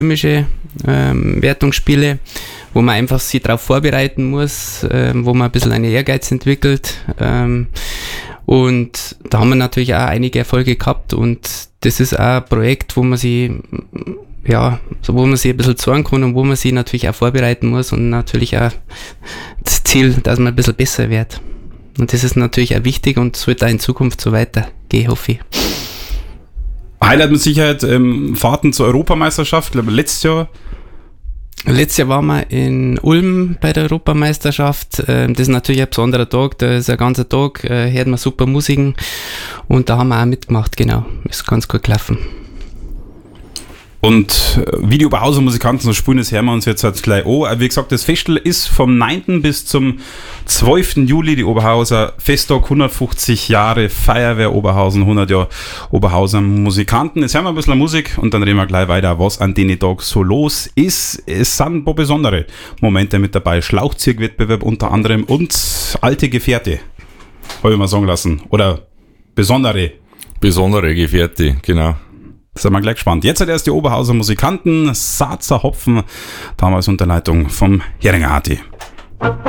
römische Wertungsspiele, wo man einfach sich darauf vorbereiten muss, wo man ein bisschen einen Ehrgeiz entwickelt. Und da haben wir natürlich auch einige Erfolge gehabt und das ist auch ein Projekt, wo man sich ein bisschen zeigen kann und wo man sich natürlich auch vorbereiten muss und natürlich auch das Ziel, dass man ein bisschen besser wird. Und das ist natürlich auch wichtig und sollte auch in Zukunft so weitergehen, hoffe ich. Highlight mit Sicherheit Fahrten zur Europameisterschaft, ich glaube letztes Jahr waren wir in Ulm bei der Europameisterschaft. Das ist natürlich ein besonderer Tag, da ist ein ganzer Tag, hört man super Musiken und da haben wir auch mitgemacht, genau. Ist ganz gut gelaufen. Und wie die Oberhauser Musikanten so spielen, das hören wir uns jetzt halt gleich an. Wie gesagt, das Festival ist vom 9. bis zum 12. Juli, die Oberhauser Festtag, 150 Jahre Feuerwehr Oberhausen, 100 Jahre Oberhauser Musikanten. Jetzt hören wir ein bisschen Musik und dann reden wir gleich weiter, was an den Tag so los ist. Es sind ein paar besondere Momente mit dabei. Schlauchzirkwettbewerb unter anderem und alte Gefährte, habe ich mal sagen lassen. Oder besondere Gefährte, genau. Sind wir gleich gespannt. Jetzt hat erst die Oberhauser Musikanten, Saazer Hopfen, damals unter Leitung vom Heringer Hati.